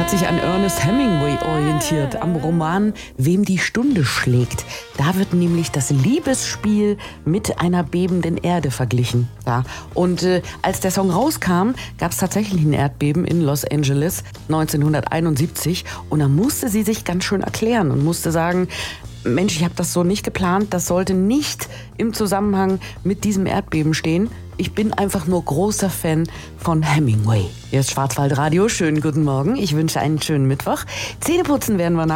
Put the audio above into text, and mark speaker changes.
Speaker 1: hat sich an Ernest Hemingway orientiert, am Roman Wem die Stunde schlägt. Da wird nämlich das Liebesspiel mit einer bebenden Erde verglichen. Ja. Und als der Song rauskam, gab es tatsächlich ein Erdbeben in Los Angeles 1971. Und da musste sie sich ganz schön erklären und musste sagen, Mensch, ich habe das so nicht geplant, das sollte nicht im Zusammenhang mit diesem Erdbeben stehen. Ich bin einfach nur großer Fan von Hemingway. Hier ist Schwarzwaldradio, schönen guten Morgen. Ich wünsche einen schönen Mittwoch. Zähneputzen werden wir